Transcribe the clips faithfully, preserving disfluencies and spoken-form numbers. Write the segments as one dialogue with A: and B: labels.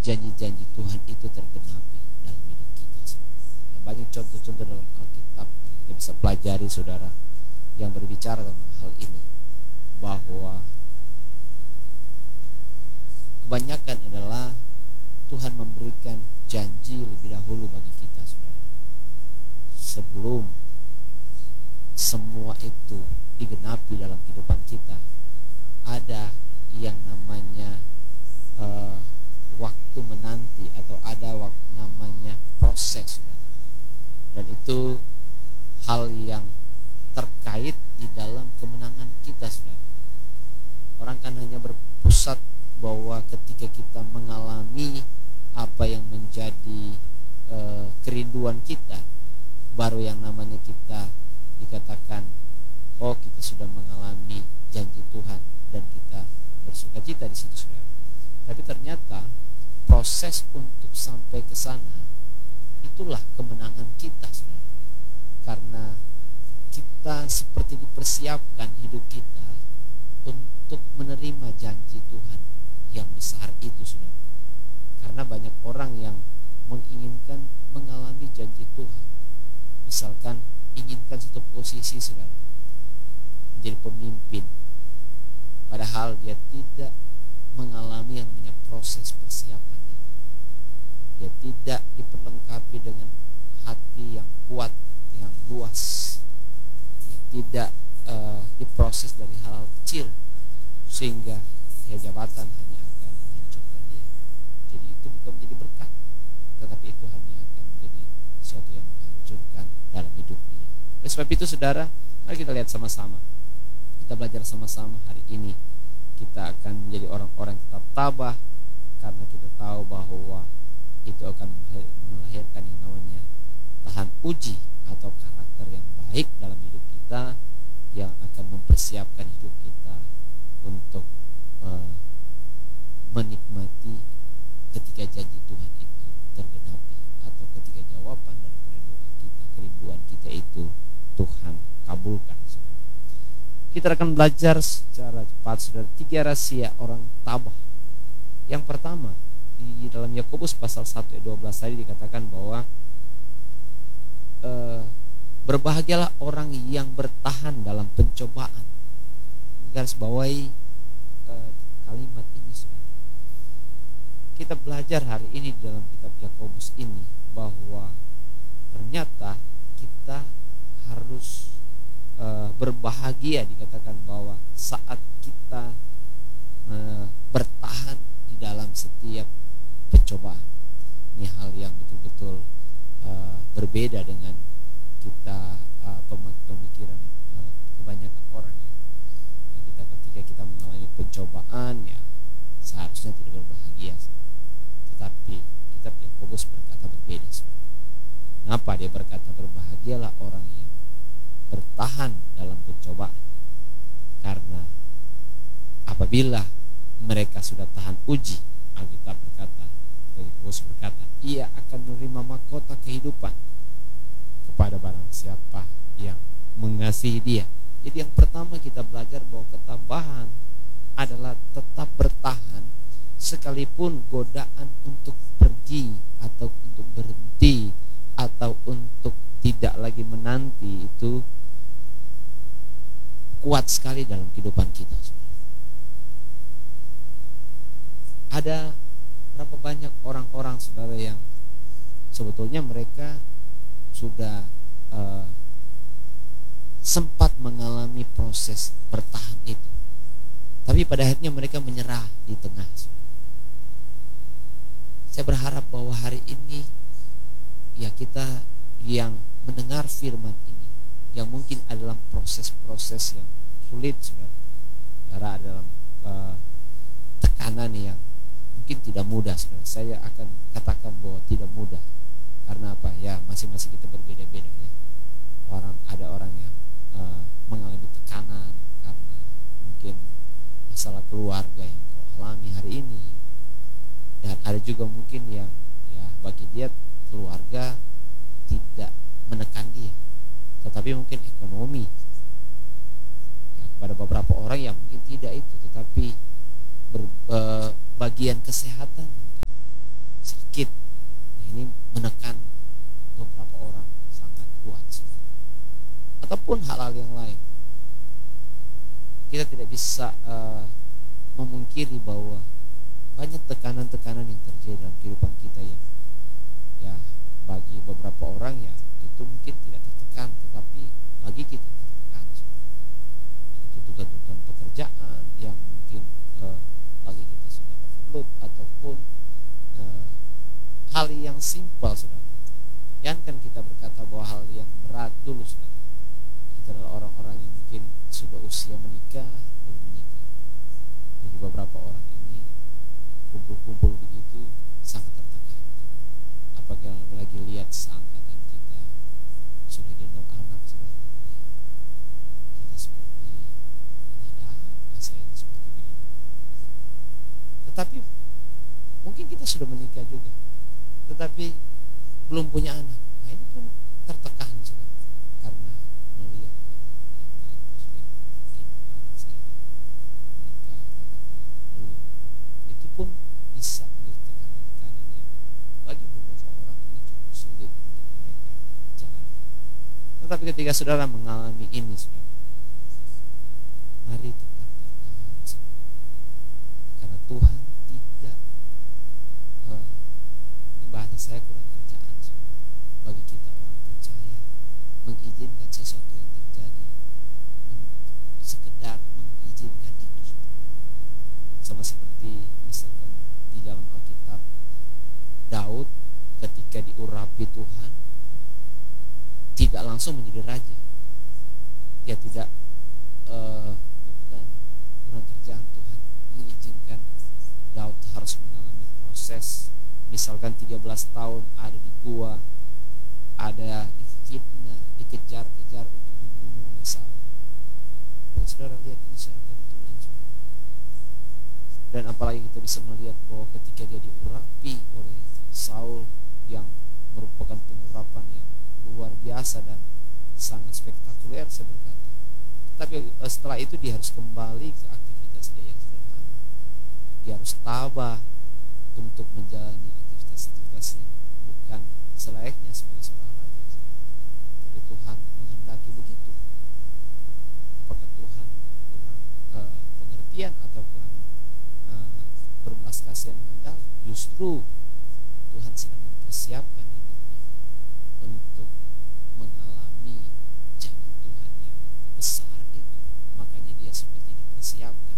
A: janji-janji Tuhan itu tergenapi dalam hidup kita. Dan banyak contoh-contoh dalam Alkitab yang kita bisa pelajari, saudara, yang berbicara tentang hal ini, bahwa kebanyakan adalah Tuhan memberikan janji lebih dahulu bagi kita, saudara, sebelum semua itu digenapi dalam kehidupan kita. Ada yang namanya uh, waktu menanti, atau ada waktu namanya proses, saudara. Dan itu hal yang terkait di dalam kemenangan kita, saudara. Orang kan hanya berpusat bahwa ketika kita mengalami apa yang menjadi uh, kerinduan kita, baru yang namanya kita dikatakan, oh, kita sudah mengalami janji Tuhan, dan kita bersuka cita di situ, saudara. Tapi ternyata proses untuk sampai ke sana itulah kemenangan kita, saudara. Karena kita seperti dipersiapkan hidup kita untuk menerima janji Tuhan yang besar itu, saudara. Karena banyak orang yang menginginkan mengalami janji Tuhan. Misalkan inginkan satu posisi, saudara, menjadi pemimpin, padahal dia tidak mengalami yang namanya proses persiapan itu. Dia tidak diperlengkapi dengan hati yang kuat, yang luas. Dia tidak uh, diproses dari hal-hal kecil, sehingga ya jabatan hanya akan menghancurkan dia. Jadi itu bukan menjadi berkat, tetapi itu hanya akan menjadi sesuatu yang menghancurkan dalam hidup dia. Oleh sebab itu, saudara, mari kita lihat sama-sama, kita belajar sama-sama hari ini. Kita akan menjadi orang-orang yang tetap tabah, karena kita tahu bahwa itu akan melahirkan yang namanya tahan uji atau karakter yang baik dalam hidup kita, yang akan mempersiapkan hidup kita untuk uh, menikmati ketika janji Tuhan itu tergenapi, atau ketika jawaban daripada doa kita, kerinduan kita itu Tuhan kabulkan, saudara. Kita akan belajar secara cepat, saudara, tiga rahasia orang tabah. Yang pertama, di dalam Yakobus pasal satu ayat dua belas tadi dikatakan bahwa e, berbahagialah orang yang bertahan dalam pencobaan. Garis bawahi e, kalimat ini, saudara. Kita belajar hari ini di dalam kitab Yakobus ini bahwa ternyata kita harus Uh, berbahagia, dikatakan bahwa saat kita uh, bertahan di dalam setiap pencobaan. Ini hal yang betul-betul uh, berbeda dengan kita uh, pemikiran uh, kebanyakan orang ya. Ya, kita ketika kita mengalami pencobaan, ya seharusnya tidak berbahagia, tetapi kitab Yakobus berkata berbeda, saudara. Kenapa dia berkata berbahagialah orang yang bertahan dalam pencobaan? Karena apabila mereka sudah tahan uji, Alkitab berkata, Yakobus berkata, ia akan menerima mahkota kehidupan kepada barang siapa yang mengasihi dia. Jadi yang pertama kita belajar bahwa ketabahan adalah tetap bertahan sekalipun godaan untuk pergi atau untuk berhenti atau untuk tidak lagi menanti itu kuat sekali dalam kehidupan kita. Ada berapa banyak orang-orang, saudara, yang sebetulnya mereka sudah uh, sempat mengalami proses bertahan itu, tapi pada akhirnya mereka menyerah di tengah. Saya berharap bahwa hari ini ya kita yang mendengar firman ini, yang mungkin adalah proses-proses yang sulit, saudara, saudara dalam uh, tekanan yang mungkin tidak mudah, saudara. Saya akan katakan bahwa tidak mudah. Karena apa? Ya masing-masing kita berbeda-beda ya. Orang ada orang yang uh, mengalami tekanan karena mungkin masalah keluarga yang kau alami hari ini, dan ada juga mungkin yang ya bagi dia keluarga tidak menekan dia, tetapi mungkin ekonomi. Ya, kepada beberapa orang yang mungkin tidak itu, tetapi ber, e, bagian kesehatan. sakit. Nah, ini menekan beberapa orang sangat kuat, saudara. Ataupun hal-hal yang lain. Kita tidak bisa uh, memungkiri bahwa banyak tekanan-tekanan yang terjadi dalam kehidupan kita yang ya bagi beberapa orang ya itu mungkin tidak tertekan, tetapi bagi kita tertekan. Tuntutan-tuntutan pekerjaan yang mungkin uh, bagi kita sudah overload, ataupun uh, hal yang simpel, saudara. Yang kan kita berkata bahwa hal yang berat dulu, saudara. Kita adalah orang-orang yang mungkin sudah usia menikah, belum menikah. Bagi beberapa orang ini kumpul-kumpul begitu sangat tertekan. Apalagi lihat seangkatan kita sudah gendong anak, saudara. Kita seperti ada apa saya ini seperti begini. Tetapi mungkin kita sudah menikah juga, tetapi belum punya anak. Nah, ini pun tertekan, saudara, karena melihat yang lain sudah gendong anak, saya menikah tetapi belum. Itu pun bisa menjadi tekanan-tekanan yang bagi beberapa orang ini cukup sulit untuk mereka jalani. Tetapi ketika saudara mengalami ini, saudara, mari tetap bertahan, saudara. Karena Tuhan tidak uh, ini bahasa saya kurang kerjaan, saudara. Bagi kita orang percaya, mengizinkan sesuatu yang terjadi, sekedar mengizinkan itu, saudara. Sama seperti misalkan di dalam Alkitab, Daud ketika diurapi Tuhan tidak langsung menjadi raja. Dia tidak uh, bukan kurang kerjaan Tuhan mengizinkan Daud harus mengalami proses, misalkan tiga belas tahun ada di gua, ada difitnah, dikejar-kejar untuk dibunuh oleh Saul. Kalau saudara lihat ini secara kebetulan, saudara. Dan apalagi kita bisa melihat bahwa ketika dia diurapi oleh Saul yang merupakan pengurapan yang luar biasa dan sangat spektakuler, saya berkata. Tapi setelah itu dia harus kembali ke aktivitas dia yang sederhana. Dia harus tabah untuk menjalani aktivitas-aktivitas yang bukan selayaknya sebagai seorang raja. Tapi Tuhan menghendaki begitu. Apakah Tuhan kurang uh, pengertian atau kurang uh, berbelas kasihan dengan Daud? Justru Tuhan sedang mempersiapkan hidupnya untuk mengalami janji Tuhan yang besar itu. Makanya dia seperti dipersiapkan.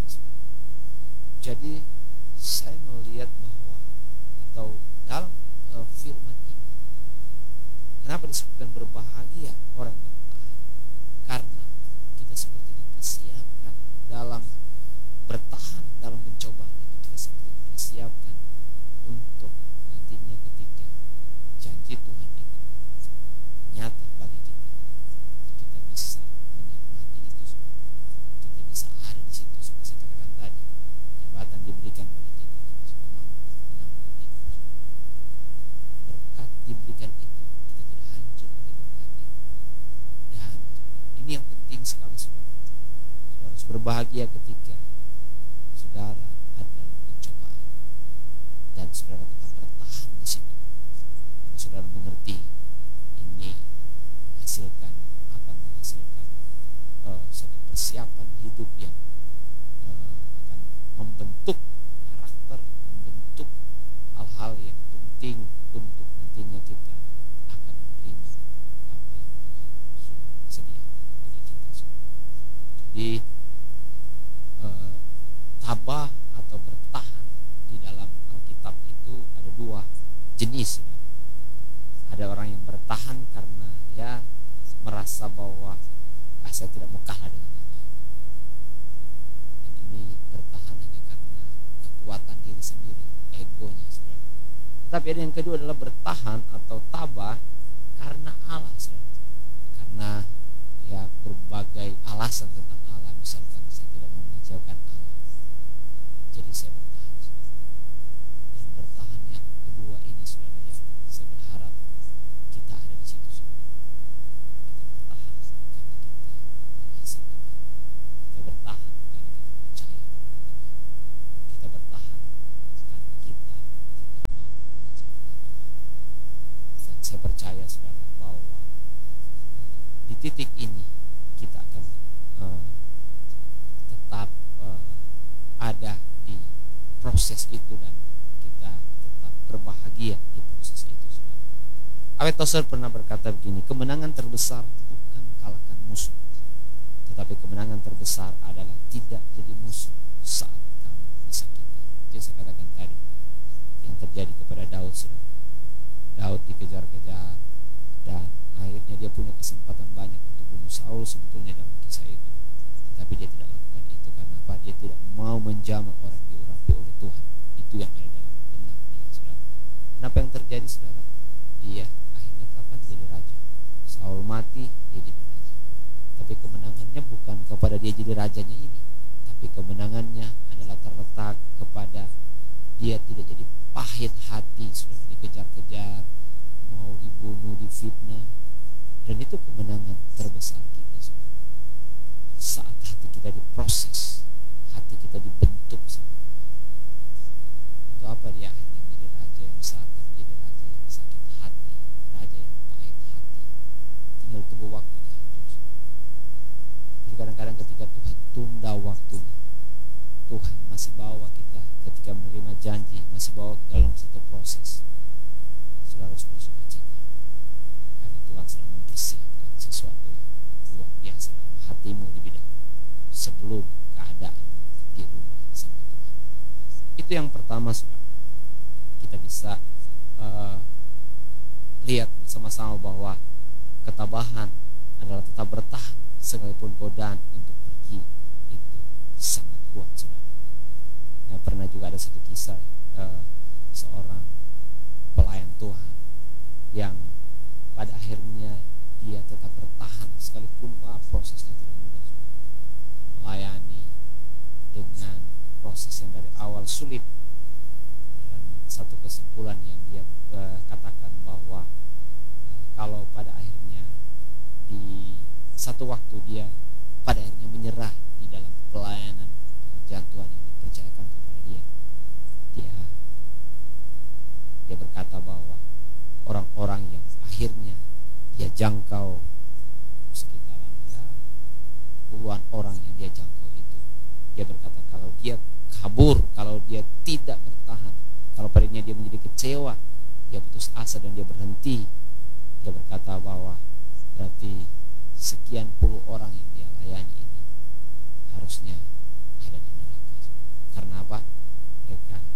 A: Jadi saya melihat bahwa atau dalam uh, firman ini, kenapa disebutkan berbahagia orang yang bertahan? Karena kita seperti dipersiapkan dalam bertahan dalam pencobaan ini. Kita seperti dipersiapkan untuk nantinya ketika janji Tuhan itu nyata bagi kita, kita bisa menikmati itu, saudara. Kita bisa ada di situ, seperti saya katakan tadi, jabatan diberikan bagi kita, kita sudah mampu menanggung itu, saudara. Berkat diberikan itu, kita tidak hancur oleh berkat itu. Dan ini yang penting sekali, saudara. Saudara harus berbahagia ketika saudara ada dalam pencobaan dan saudara tetap bertahan di situ. Karena saudara mengerti ini menghasilkan akan menghasilkan uh, satu persiapan hidup yang uh, akan membentuk karakter, membentuk hal-hal yang penting untuk nantinya kita akan menerima apa yang Tuhan sudah sediakan bagi kita, saudara. Jadi uh, tabah atau bertahan di dalam Alkitab itu ada dua jenis, saudara. Ada orang yang bertahan karena ya merasa bahwa ah, saya tidak mau kalah dengan Allah. Dan ini bertahan hanya karena kekuatan diri sendiri, egonya, saudara. Tapi ada yang kedua adalah bertahan atau tabah karena Allah, saudara. Karena ya berbagai alasan tentang Allah, misalkan saya tidak mau mengecewakan Allah, jadi saya bertahan, saudara. Dan bertahan yang kedua ini, saudara, yang saya berharap kita ada di situ, saudara. Kita bertahan karena kita mengasihi Tuhan. Kita bertahan karena kita percaya kepada Tuhan. Kita bertahan karena kita tidak mau mengecewakan percaya saudara bahwa uh, di titik ini kita akan uh, tetap uh, ada di proses itu dan kita tetap berbahagia di proses itu, saudara. Awet Tozer pernah berkata begini, kemenangan terbesar bukan kalahkan musuh, tetapi kemenangan terbesar adalah tidak jadi musuh saat kamu disakiti. Itu yang saya katakan tadi, yang terjadi kepada Daud, saudara. Daud dikejar-kejar dan akhirnya dia punya kesempatan banyak untuk bunuh Saul sebetulnya dalam kisah itu, tapi dia tidak lakukan itu. Karena apa? Dia tidak mau menjamah orang yang diurapi oleh Tuhan. Itu yang ada dalam benak dia, saudara. Kenapa yang terjadi, saudara? Dia akhirnya kapan jadi raja? Saul mati, dia jadi raja. Tapi kemenangannya bukan kepada dia jadi rajanya ini, tapi kemenangannya adalah terletak kepada dia tidak jadi pahit hati, sudah dikejar-kejar, mau dibunuh, difitnah. Dan itu kemenangan terbesar kita, saudara. Saat hati kita diproses, hati kita dibentuk sama Tuhan. Untuk apa dia akhirnya menjadi raja yang besar, tapi jadi raja yang sakit hati, raja yang pahit hati. Tinggal tunggu waktunya hancur. Jadi kadang-kadang ketika Tuhan tunda waktunya, Tuhan masih bawa kita ketika menerima janji, masih bawa kita dalam satu proses, saudara harus bersuka cita, karena Tuhan sedang mempersiapkan sesuatu yang luar biasa dalam hatimu lebih dahulu sebelum keadaan dirubah sama Tuhan. Itu yang pertama, saudara. Kita bisa uh, lihat bersama-sama bahwa ketabahan adalah tetap bertahan sekalipun godaan untuk pergi itu sangat kuat, saudara. Nah, pernah juga ada satu kisah uh, seorang pelayan Tuhan yang pada akhirnya dia tetap bertahan sekalipun wah prosesnya tidak mudah, saudara. Melayani dengan proses yang dari awal sulit, dan satu kesimpulan yang dia uh, katakan bahwa uh, kalau pada akhirnya di satu waktu dia pada akhirnya menyerah di dalam pelayanan pekerjaan Tuhan yang dipercayakan kepada dia, dia dia berkata bahwa orang-orang yang akhirnya dia jangkau sekitaran ya puluhan orang yang dia jangkau itu, dia berkata kalau dia kabur, kalau dia tidak bertahan, kalau padanya dia menjadi kecewa, dia putus asa dan dia berhenti, dia berkata bahwa berarti sekian puluh orang yang dia layani ini harusnya ada di neraka. Karena apa? Mereka